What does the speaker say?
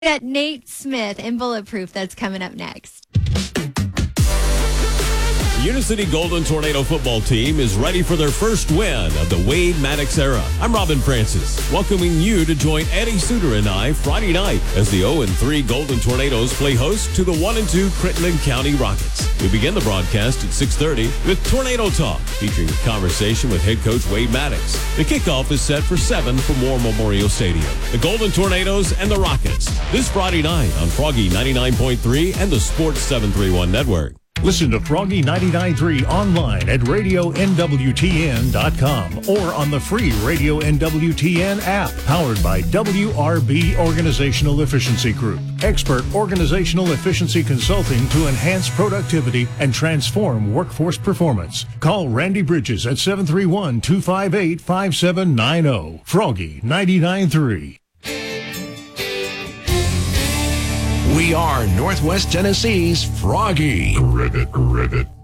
Got Nate Smith in Bulletproof. That's coming up next. The Unicity Golden Tornado football team is ready for their first win of the Wade Maddox era. I'm Robin Francis, welcoming you to join Eddie Suter and I Friday night as the 0-3 Golden Tornadoes play host to the 1-2 Crittenden County Rockets. We begin the broadcast at 6:30 with Tornado Talk, featuring a conversation with head coach Wade Maddox. The kickoff is set for 7 from War Memorial Stadium. The Golden Tornadoes and the Rockets this Friday night on Froggy 99.3 and the Sports 731 Network. Listen to Froggy 99.3 online at RadioNWTN.com or on the free Radio NWTN app, powered by WRB Organizational Efficiency Group. Expert organizational efficiency consulting to enhance productivity and transform workforce performance. Call Randy Bridges at 731-258-5790. Froggy 99.3. We are Northwest Tennessee's Froggy. Ribbit.